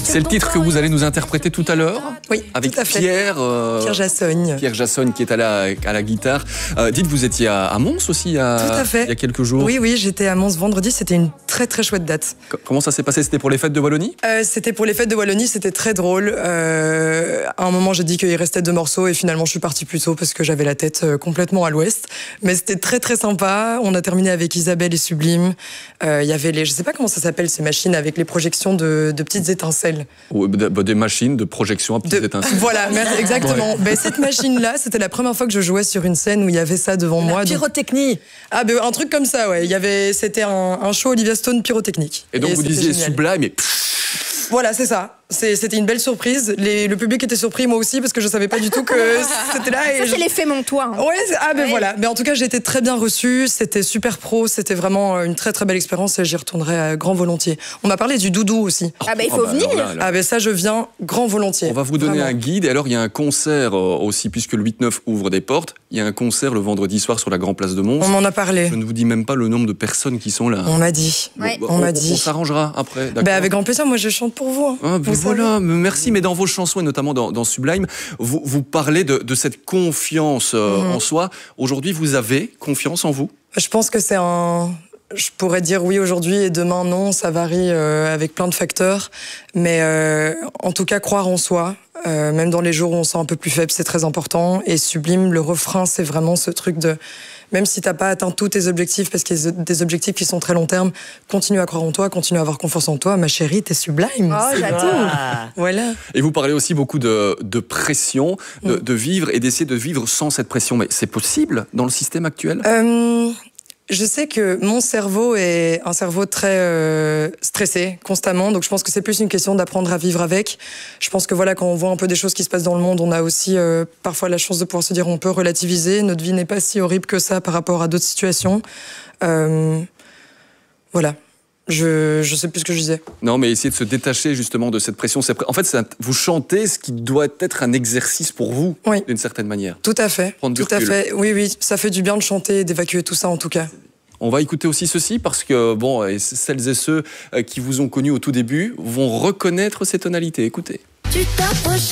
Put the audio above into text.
C'est le titre que vous allez nous interpréter tout à l'heure. Oui, avec tout à fait. Pierre Jassogne. Pierre Jassogne qui est à la guitare. Dites, vous étiez à Mons aussi il y a quelques jours. Oui, j'étais à Mons vendredi. C'était une très très chouette date. Comment ça s'est passé? C'était pour les fêtes de Wallonie? C'était pour les fêtes de Wallonie. C'était très drôle. À un moment, j'ai dit qu'il restait 2 morceaux et finalement, je suis partie plus tôt parce que j'avais la tête complètement à l'ouest. Mais c'était très très sympa. On a terminé avec Isabelle et Sublime. Il y avait je sais pas comment ça s'appelle, ces machines avec les projections de petites étincelles. Des machines de projection à petites étincelles. Voilà, merci, exactement. Ouais. Cette machine-là, c'était la première fois que je jouais sur une scène où il y avait ça devant moi. Pyrotechnie. Un truc comme ça, ouais. C'était un show Olivia Stone pyrotechnique. Et donc vous disiez génial. Sublime et... Voilà, c'est ça. C'était une belle surprise. Le public était surpris, moi aussi, parce que je savais pas du tout que c'était là. Ça, c'est l'effet Montois. Hein. Ouais, voilà. Mais en tout cas, j'ai été très bien reçue. C'était super pro. C'était vraiment une très très belle expérience et j'y retournerai grand volontiers. On m'a parlé du doudou aussi. Il faut venir. Ça, je viens grand volontiers. On va vous donner un guide. Et alors, il y a un concert aussi, puisque le 8-9 ouvre des portes. Il y a un concert le vendredi soir sur la Grande Place de Mons. On m'en a parlé. Je ne vous dis même pas le nombre de personnes qui sont là. On m'a dit. On s'arrangera après. Avec grand plaisir. Moi, je chante pour vous. Voilà, merci. Mais dans vos chansons, et notamment dans Sublime, vous parlez de cette confiance en soi. Aujourd'hui, vous avez confiance en vous? Je pense que je pourrais dire oui aujourd'hui et demain non, ça varie avec plein de facteurs. Mais en tout cas, croire en soi, même dans les jours où on se sent un peu plus faible, c'est très important. Et Sublime, le refrain, c'est vraiment ce truc de... Même si t'as pas atteint tous tes objectifs, parce qu'il y a des objectifs qui sont très long terme, continue à croire en toi, continue à avoir confiance en toi. Ma chérie, t'es sublime. Oh, j'adore. Voilà. Et vous parlez aussi beaucoup de pression, de vivre et d'essayer de vivre sans cette pression. Mais c'est possible dans le système actuel? Je sais que mon cerveau est un cerveau très stressé constamment, donc je pense que c'est plus une question d'apprendre à vivre avec. Je pense que voilà, quand on voit un peu des choses qui se passent dans le monde, on a aussi parfois la chance de pouvoir se dire on peut relativiser. Notre vie n'est pas si horrible que ça par rapport à d'autres situations. Voilà. Je sais plus ce que je disais. Non, mais essayer de se détacher justement de cette pression. En fait, vous chantez ce qui doit être un exercice pour vous, d'une certaine manière. Tout à fait. Prendre du recul. Tout à fait. Oui, ça fait du bien de chanter et d'évacuer tout ça en tout cas. On va écouter aussi ceci parce que celles et ceux qui vous ont connu au tout début vont reconnaître ces tonalités. Écoutez. Tu t'approches